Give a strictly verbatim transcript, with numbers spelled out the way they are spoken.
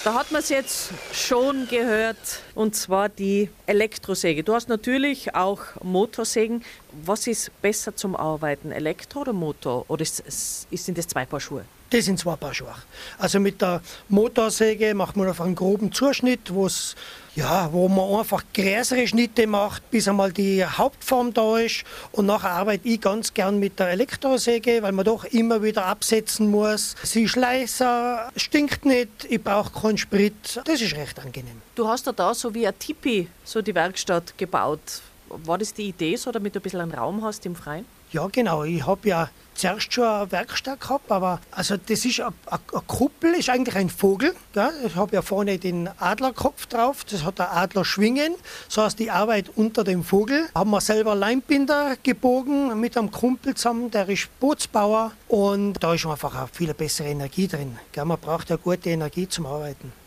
Da hat man es jetzt schon gehört, und zwar die Elektrosäge. Du hast natürlich auch Motorsägen. Was ist besser zum Arbeiten, Elektro oder Motor? Oder ist, sind das zwei Paar Schuhe? Das sind zwei Paar Schuhe. Also mit der Motorsäge macht man auf einen groben Zuschnitt, wo's, ja, wo man einfach größere Schnitte macht, bis einmal die Hauptform da ist. Und nachher arbeite ich ganz gern mit der Elektrosäge, weil man doch immer wieder absetzen muss. Sie ist leiser, stinkt nicht, ich brauche keinen Sprit. Das ist recht angenehm. Du hast ja da so wie ein Tipi so die Werkstatt gebaut. War das die Idee, so damit du ein bisschen einen Raum hast im Freien? Ja, genau. Ich habe ja zuerst schon eine Werkstatt gehabt, aber also das ist eine, eine Kuppel, ist eigentlich ein Vogel. Gell? Ich habe ja vorne den Adlerkopf drauf, das hat der Adler schwingen. So heißt die Arbeit unter dem Vogel. Haben wir selber Leimbinder gebogen mit einem Kumpel zusammen, der ist Bootsbauer. Und da ist einfach eine viel bessere Energie drin. Gell? Man braucht ja gute Energie zum Arbeiten.